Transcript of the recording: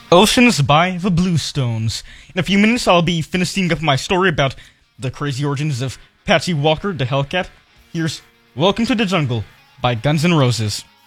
Oceans by the Bluestones. In a few minutes, I'll be finishing up my story about the crazy origins of Patsy Walker, the Hellcat. Here's Welcome to the Jungle by Guns N' Roses.